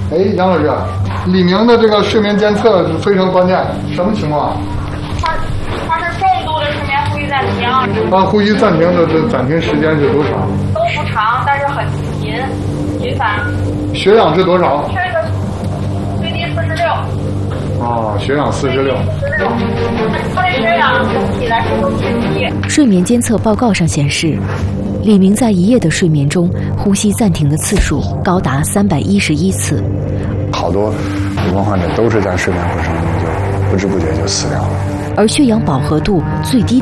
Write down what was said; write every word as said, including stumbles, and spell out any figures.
哎，杨老师，李明的这个睡眠监测是非常关键，什么情况？ 他他是重度的睡眠呼吸暂停。 他呼吸暂停的这暂停时间是多长？ 都不长，但是很频频繁。 血氧是多少？ 这个最低四十六。 啊，血氧四十六。 四十六。他的血氧总体来说都偏低。 睡眠监测报告上显示，李明在一夜的睡眠中，呼吸暂停的次数高达三百一十一次。 好多乳房患者都是在睡眠过程中就不知不觉就死掉了。 而血氧饱和度最低